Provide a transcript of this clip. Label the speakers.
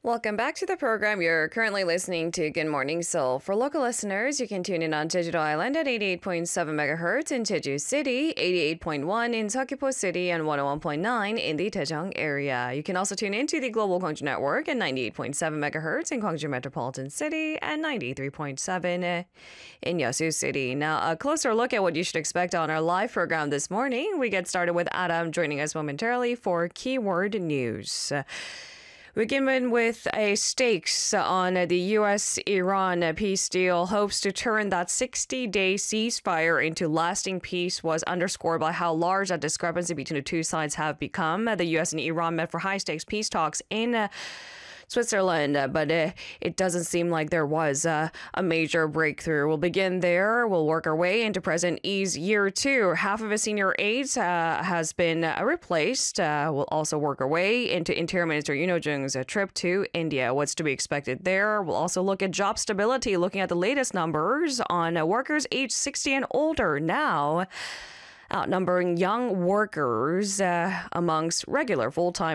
Speaker 1: Welcome back to the program. You're currently listening to Good Morning Seoul. For local listeners, you can tune in on Jeju Island at 88.7 megahertz in Jeju City, 88.1 in Seogwipo City, and 101.9 in the Daejeong area. You can also tune into the Global Gwangju Network at 98.7 megahertz in Gwangju Metropolitan City and 93.7 in Yeosu City. Now, a closer look at what you should expect on our live program this morning. We get started with Adam joining us momentarily for Keyword News. We begin with a stakes on the U.S.-Iran peace deal. Hopes to turn that 60-day ceasefire into lasting peace was underscored by how large that discrepancy between the two sides have become. The U.S. and Iran met for high-stakes peace talks in Switzerland, but it doesn't seem like there was a major breakthrough. We'll begin there. We'll work our way into President Lee's year two. Half of his senior aides has been replaced. We'll also work our way into Interior Minister Yoon Ho-jung's trip to India. What's to be expected there? We'll also look at job stability, looking at the latest numbers on workers aged 60 and older now, outnumbering young workers amongst regular full-time